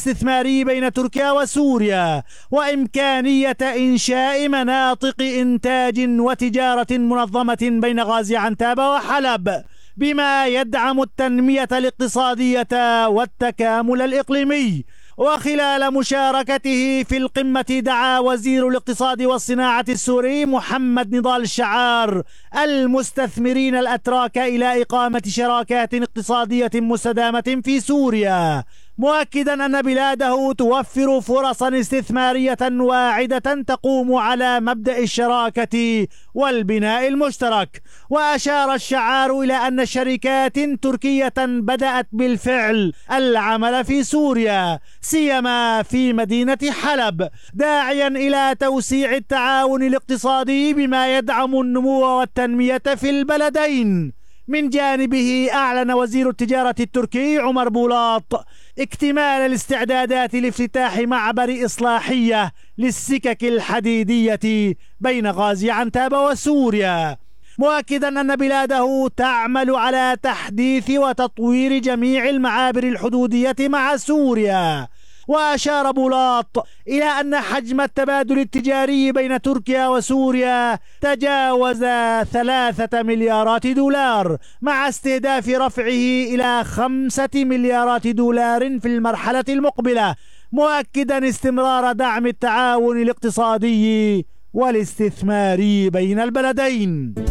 الاستثماري بين تركيا وسوريا، وإمكانية إنشاء مناطق إنتاج وتجارة منظمة بين غازي عنتاب وحلب، بما يدعم التنمية الاقتصادية والتكامل الإقليمي. وخلال مشاركته في القمة دعا وزير الاقتصاد والصناعة السوري محمد نضال الشعار المستثمرين الأتراك إلى إقامة شراكات اقتصادية مستدامة في سوريا، مؤكدا أن بلاده توفر فرصا استثمارية واعدة تقوم على مبدأ الشراكة والبناء المشترك. وأشار الشعار إلى أن شركات تركية بدأت بالفعل العمل في سوريا، سيما في مدينة حلب، داعيا إلى توسيع التعاون الاقتصادي بما يدعم النمو والتنمية في البلدين. من جانبه أعلن وزير التجارة التركي عمر بولاط اكتمال الاستعدادات لافتتاح معبر إصلاحية للسكك الحديدية بين غازي عنتاب وسوريا، مؤكدا أن بلاده تعمل على تحديث وتطوير جميع المعابر الحدودية مع سوريا. وأشار بولاط إلى أن حجم التبادل التجاري بين تركيا وسوريا تجاوز 3 مليارات دولار، مع استهداف رفعه إلى 5 مليارات دولار في المرحلة المقبلة، مؤكدا استمرار دعم التعاون الاقتصادي والاستثماري بين البلدين.